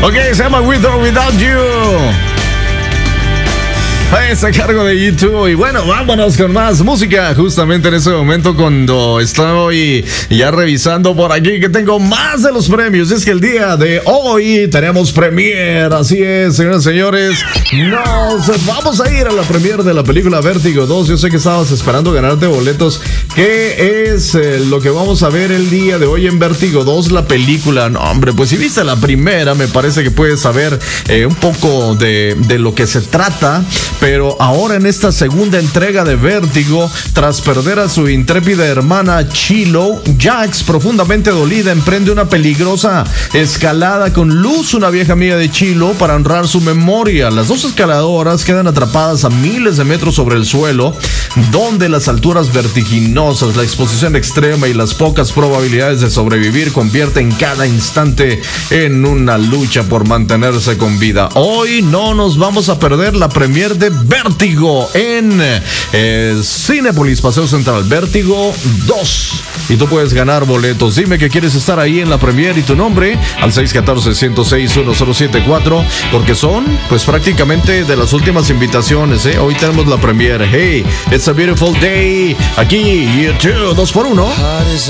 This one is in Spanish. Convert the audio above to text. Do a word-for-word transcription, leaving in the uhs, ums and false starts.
Ok, se llama With or Without You. Está a cargo de YouTube. Y bueno, vámonos con más música. Justamente en ese momento, cuando estoy ya revisando por aquí que tengo más de los premios. Es que el día de hoy tenemos premier. Así es, señoras y señores. Nos vamos a ir a la premier de la película Vértigo dos. Yo sé que estabas esperando ganarte boletos. ¿Qué es eh, lo que vamos a ver el día de hoy en Vértigo dos? La película. No, hombre, pues si viste la primera, me parece que puedes saber eh, un poco de, de lo que se trata. Pero ahora en esta segunda entrega de Vértigo, tras perder a su intrépida hermana Chilo, Jax, profundamente dolida, emprende una peligrosa escalada con Luz, una vieja amiga de Chilo, para honrar su memoria. Las dos escaladoras quedan atrapadas a miles de metros sobre el suelo, donde las alturas vertiginosas, la exposición extrema y las pocas probabilidades de sobrevivir convierten cada instante en una lucha por mantenerse con vida. Hoy no nos vamos a perder la premier de Vértigo en eh, Cinépolis Paseo Central. Vértigo dos. Y tú puedes ganar boletos. Dime que quieres estar ahí en la premier y tu nombre al seis uno cuatro, uno cero seis, uno cero siete cuatro, porque son pues prácticamente de las últimas invitaciones, ¿eh? Hoy tenemos la premier. Hey, it's a beautiful day. Aquí, YouTube dos por uno.